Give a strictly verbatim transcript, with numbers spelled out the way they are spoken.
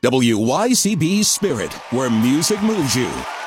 W Y C B Spirit, where music moves you.